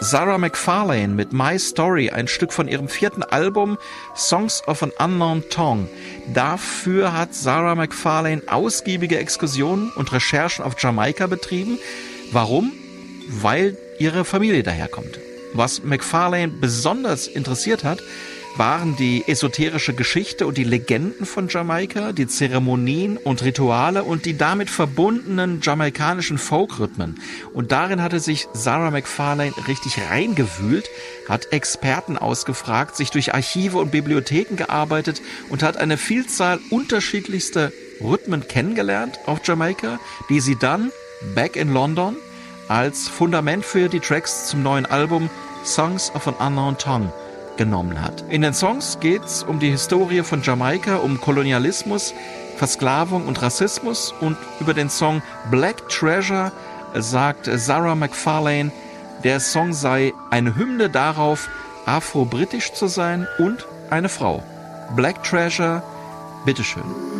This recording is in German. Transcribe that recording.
Sarah McFarlane mit My Story, ein Stück von ihrem 4. Album Songs of an Unknown Tongue. Dafür hat Sarah McFarlane ausgiebige Exkursionen und Recherchen auf Jamaika betrieben. Warum? Weil ihre Familie daherkommt. Was McFarlane besonders interessiert hat, waren die esoterische Geschichte und die Legenden von Jamaika, die Zeremonien und Rituale und die damit verbundenen jamaikanischen Folkrhythmen. Und darin hatte sich Sarah McFarlane richtig reingewühlt, hat Experten ausgefragt, sich durch Archive und Bibliotheken gearbeitet und hat eine Vielzahl unterschiedlichster Rhythmen kennengelernt auf Jamaika, die sie dann back in London als Fundament für die Tracks zum neuen Album Songs of an Unknown Tongue genommen hat. In den Songs geht's um die Historie von Jamaika, um Kolonialismus, Versklavung und Rassismus, und über den Song Black Treasure sagt Sarah McFarlane, der Song sei eine Hymne darauf, afro-britisch zu sein und eine Frau. Black Treasure, bitteschön.